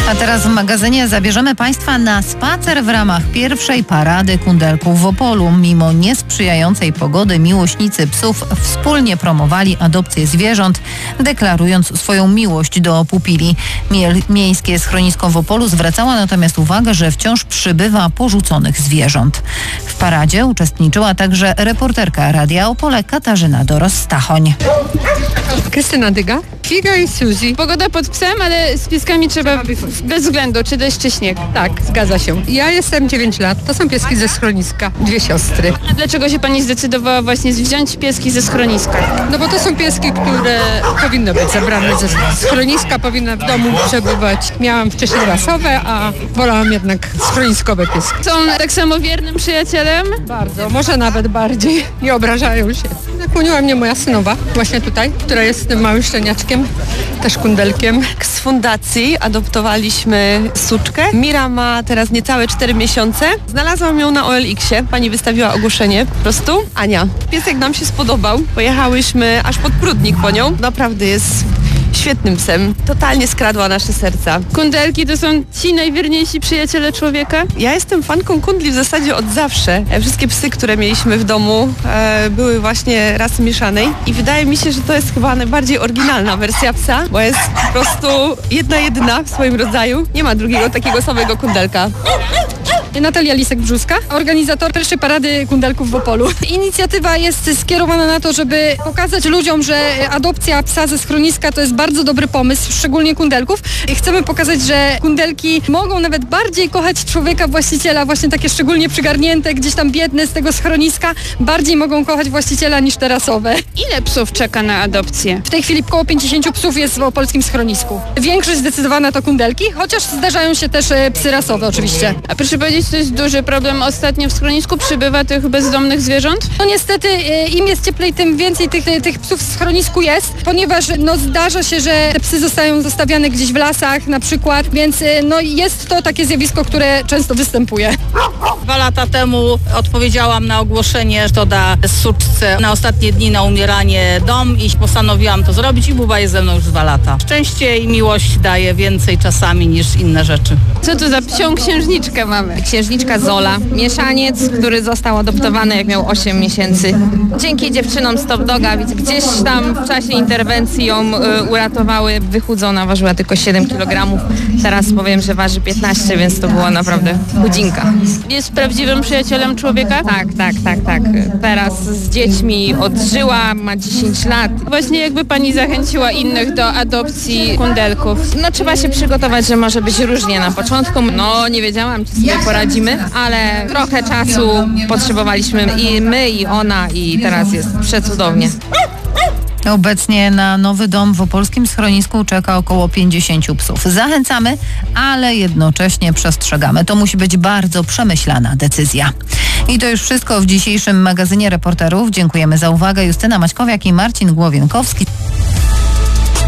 A teraz w magazynie zabierzemy Państwa na spacer w ramach pierwszej parady kundelków w Opolu. Mimo niesprzyjającej pogody miłośnicy psów wspólnie promowali adopcję zwierząt, deklarując swoją miłość do pupili. Miejskie schronisko w Opolu zwracało natomiast uwagę, że wciąż przybywa porzuconych zwierząt. W paradzie uczestniczyła także reporterka Radia Opole Katarzyna Doros-Stachoń. Krystyna Dyga, Figa i Suzy. Pogoda pod psem, ale z pieskami trzeba bez względu, czy deszcz, czy śnieg. Tak, zgadza się. Ja jestem 9 lat, to są pieski ze schroniska, 2 siostry. A dlaczego się pani zdecydowała właśnie wziąć pieski ze schroniska? No bo to są pieski, które powinny być zabrane ze schroniska, powinny w domu przebywać. Miałam wcześniej rasowe, a wolałam jednak schroniskowe pieski. Są tak samo wiernym przyjacielem? Bardzo, może nawet bardziej. Nie obrażają się. Nakłoniła mnie moja synowa, właśnie tutaj, która jest tym małym szczeniaczkiem, też kundelkiem. Z fundacji adoptowaliśmy suczkę. Mira ma teraz niecałe 4 miesiące. Znalazłam ją na OLX-ie. Pani wystawiła ogłoszenie po prostu. Ania. Piesek nam się spodobał. Pojechałyśmy aż pod Prudnik po nią. Naprawdę jest świetnym psem. Totalnie skradła nasze serca. Kundelki to są ci najwierniejsi przyjaciele człowieka? Ja jestem fanką kundli w zasadzie od zawsze. Wszystkie psy, które mieliśmy w domu były właśnie rasy mieszanej i wydaje mi się, że to jest chyba najbardziej oryginalna wersja psa, bo jest po prostu jedna w swoim rodzaju. Nie ma drugiego takiego samego kundelka. Natalia Lisek-Brzuska, organizator pierwszej parady kundelków w Opolu. Inicjatywa jest skierowana na to, żeby pokazać ludziom, że adopcja psa ze schroniska to jest bardzo dobry pomysł, szczególnie kundelków. I chcemy pokazać, że kundelki mogą nawet bardziej kochać człowieka, właściciela, właśnie takie szczególnie przygarnięte, gdzieś tam biedne z tego schroniska, bardziej mogą kochać właściciela niż te rasowe. Ile psów czeka na adopcję? W tej chwili około 50 psów jest w opolskim schronisku. Większość zdecydowana to kundelki, chociaż zdarzają się też psy rasowe oczywiście. A proszę powiedzieć, to jest duży problem. Ostatnio w schronisku przybywa tych bezdomnych zwierząt? No niestety im jest cieplej, tym więcej tych psów w schronisku jest, ponieważ zdarza się, że te psy zostają zostawiane gdzieś w lasach na przykład, więc jest to takie zjawisko, które często występuje. 2 lata temu odpowiedziałam na ogłoszenie, że to da suczce na ostatnie dni na umieranie dom i postanowiłam to zrobić i Buba jest ze mną już 2 lata. Szczęście i miłość daje więcej czasami niż inne rzeczy. Co to za psią księżniczkę mamy? Księżniczka Zola, mieszaniec, który został adoptowany jak miał 8 miesięcy. Dzięki dziewczynom Stop Doga gdzieś tam w czasie interwencji ją uratowały. Wychudzona, ważyła tylko 7 kg. Teraz powiem, że waży 15, więc to była naprawdę chudzinka. Jest prawdziwym przyjacielem człowieka? Tak. Teraz z dziećmi odżyła, ma 10 lat. Właśnie jakby pani zachęciła innych do adopcji kundelków? No trzeba się przygotować, że może być różnie na początku. No nie wiedziałam, czy sobie poradzimy, ale trochę czasu potrzebowaliśmy i my, i ona, i teraz jest przecudownie. Obecnie na nowy dom w opolskim schronisku czeka około 50 psów. Zachęcamy, ale jednocześnie przestrzegamy. To musi być bardzo przemyślana decyzja. I to już wszystko w dzisiejszym magazynie reporterów. Dziękujemy za uwagę. Justyna Maćkowiak i Marcin Głowienkowski.